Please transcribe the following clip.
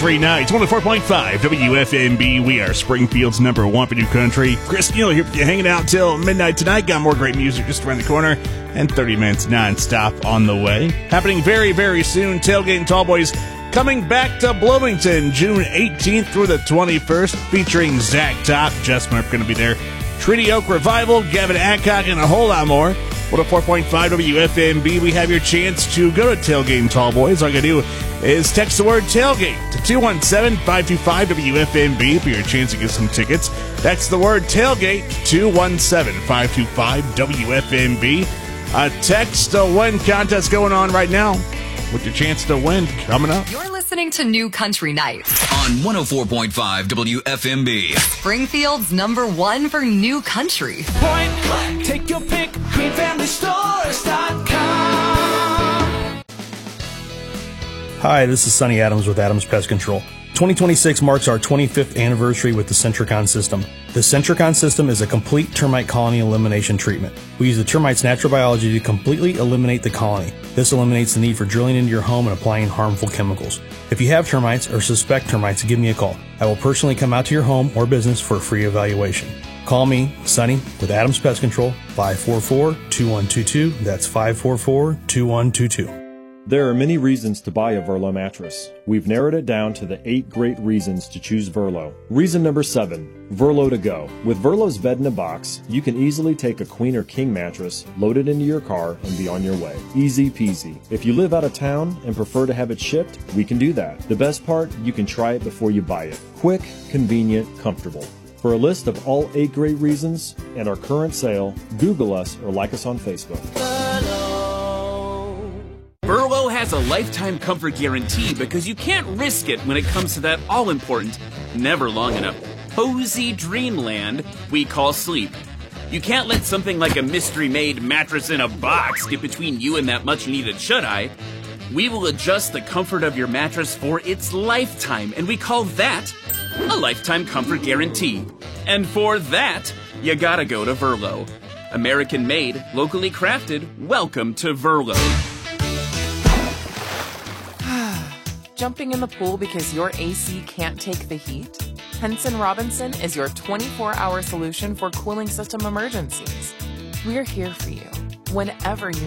Country Nights, 104.5 WFMB. We are Springfield's number one for new country. Chris Neal here with you, hanging out till midnight tonight. Got more great music just around the corner and 30 minutes nonstop on the way. Happening very, very soon. Tailgate and Tallboys coming back to Bloomington June 18th through the 21st, featuring Zach Top. Jess Murph going to be there. Treaty Oak Revival, Gavin Adcock, and a whole lot more. 104.5 WFMB. We have your chance to go to Tailgate and Tallboys. All you got to do is text the word tailgate to 217-525-WFMB for your chance to get some tickets. That's the word tailgate, 217-525-WFMB. A text to win contest going on right now with your chance to win coming up. You're listening to New Country Nights on 104.5 WFMB. Springfield's number one for new country. Point blank, take your pick, greenfamilystores.com. Hi, this is Sonny Adams with Adams Pest Control. 2026 marks our 25th anniversary with the Centricon system. The Centricon system is a complete termite colony elimination treatment. We use the termite's natural biology to completely eliminate the colony. This eliminates the need for drilling into your home and applying harmful chemicals. If you have termites or suspect termites, give me a call. I will personally come out to your home or business for a free evaluation. Call me, Sonny, with Adams Pest Control, 544-2122. That's 544-2122. There are many reasons to buy a Verlo mattress. We've narrowed it down to the 8 great reasons to choose Verlo. Reason number 7, Verlo to go. With Verlo's bed in a box, you can easily take a queen or king mattress, load it into your car, and be on your way. Easy peasy. If you live out of town and prefer to have it shipped, we can do that. The best part, you can try it before you buy it. Quick, convenient, comfortable. For a list of all 8 great reasons and our current sale, Google us or like us on Facebook. Verlo has a lifetime comfort guarantee because you can't risk it when it comes to that all-important, never long enough, cozy dreamland we call sleep. You can't let something like a mystery-made mattress in a box get between you and that much-needed shut-eye. We will adjust the comfort of your mattress for its lifetime, and we call that a lifetime comfort guarantee. And for that, you gotta go to Verlo. American-made, locally crafted, welcome to Verlo. Jumping in the pool because your AC can't take the heat? Henson Robinson is your 24-hour solution for cooling system emergencies. We're here for you whenever you